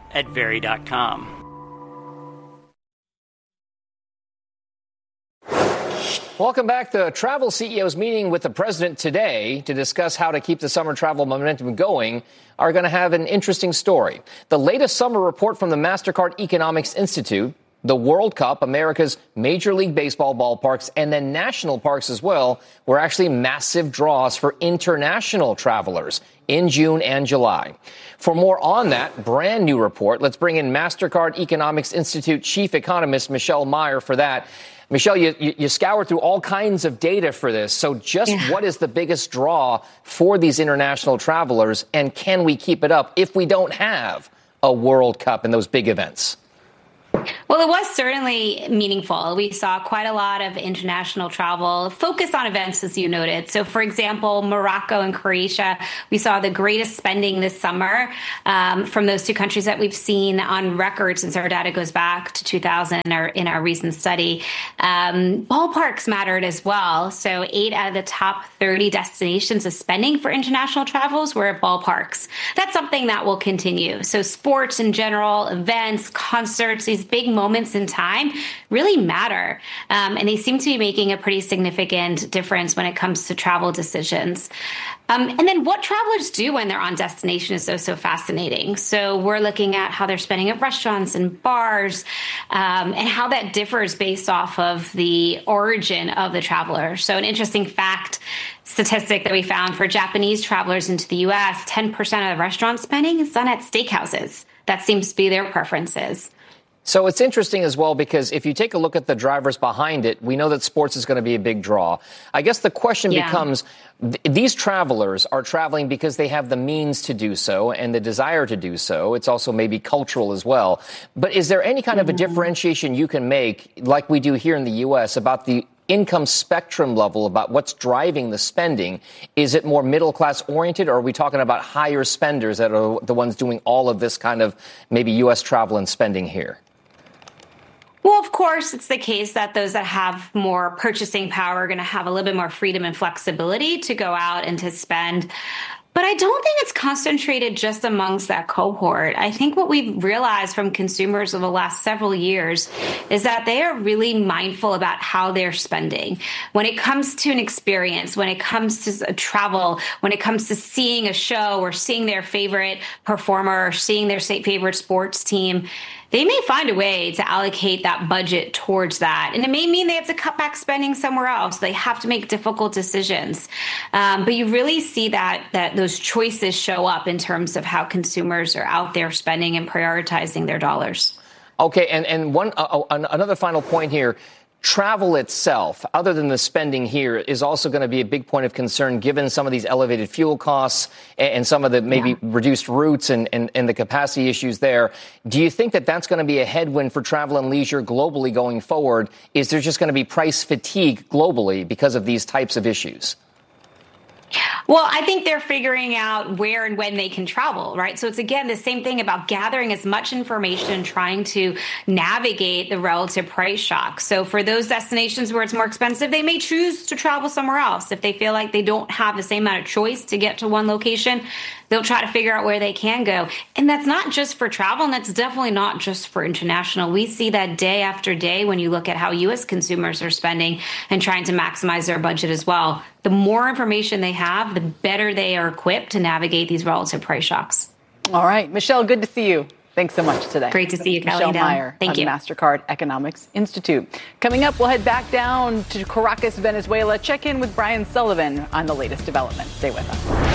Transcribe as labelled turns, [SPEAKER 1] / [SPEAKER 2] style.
[SPEAKER 1] at Very.com.
[SPEAKER 2] Welcome back. The travel CEOs meeting with the president today to discuss how to keep the summer travel momentum going are going to have an interesting story. The latest summer report from the MasterCard Economics Institute, the World Cup, America's Major League Baseball ballparks, and then national parks as well, were actually massive draws for international travelers in June and July. For more on that brand new report, let's bring in MasterCard Economics Institute Chief Economist Michelle Meyer for that. Michelle, you scoured through all kinds of data for this. So just what is the biggest draw for these international travelers, and can we keep it up if we don't have a World Cup and those big events?
[SPEAKER 3] Well, it was certainly meaningful. We saw quite a lot of international travel focused on events, as you noted. So, for example, Morocco and Croatia, we saw the greatest spending this summer from those two countries that we've seen on record since our data goes back to 2000 in our recent study. Ballparks mattered as well. So 8 out of the top 30 destinations of spending for international travels were at ballparks. That's something that will continue. So sports in general, events, concerts, these big moments in time really matter. And they seem to be making a pretty significant difference when it comes to travel decisions. And then what travelers do when they're on destination is so fascinating. So we're looking at how they're spending at restaurants and bars, and how that differs based off of the origin of the traveler. So an interesting statistic that we found for Japanese travelers into the U.S., 10% of the restaurant spending is done at steakhouses. That seems to be their preferences.
[SPEAKER 2] So it's interesting as well, because if you take a look at the drivers behind it, we know that sports is going to be a big draw. I guess the question becomes, these travelers are traveling because they have the means to do so and the desire to do so. It's also maybe cultural as well. But is there any kind of a differentiation you can make, like we do here in the U.S., about the income spectrum level, about what's driving the spending? Is it more middle class oriented, or are we talking about higher spenders that are the ones doing all of this kind of maybe U.S. travel and spending here?
[SPEAKER 3] Well, of course, it's the case that those that have more purchasing power are going to have a little bit more freedom and flexibility to go out and to spend. But I don't think it's concentrated just amongst that cohort. I think what we've realized from consumers over the last several years is that they are really mindful about how they're spending. When it comes to an experience, when it comes to travel, when it comes to seeing a show or seeing their favorite performer or seeing their favorite sports team, they may find a way to allocate that budget towards that. And it may mean they have to cut back spending somewhere else. They have to make difficult decisions. But you really see that those choices show up in terms of how consumers are out there spending and prioritizing their dollars.
[SPEAKER 2] Okay, and another final point here. Travel itself, other than the spending here, is also going to be a big point of concern given some of these elevated fuel costs and some of the maybe reduced routes and the capacity issues there. Do you think that that's going to be a headwind for travel and leisure globally going forward? Is there just going to be price fatigue globally because of these types of issues?
[SPEAKER 3] Well, I think they're figuring out where and when they can travel, right? So it's, again, the same thing about gathering as much information and trying to navigate the relative price shock. So for those destinations where it's more expensive, they may choose to travel somewhere else. If they feel like they don't have the same amount of choice to get to one location, they'll try to figure out where they can go. And that's not just for travel, and that's definitely not just for international. We see that day after day when you look at how U.S. consumers are spending and trying to maximize their budget as well. The more information they have, the better they are equipped to navigate these relative price shocks.
[SPEAKER 4] All right. Michelle, good to see you. Thanks so much today.
[SPEAKER 3] Great to see you, Kelly.
[SPEAKER 4] Michelle Meyer
[SPEAKER 3] Thank you.
[SPEAKER 4] MasterCard Economics Institute. Coming up, we'll head back down to Caracas, Venezuela. Check in with Brian Sullivan on the latest developments. Stay with us.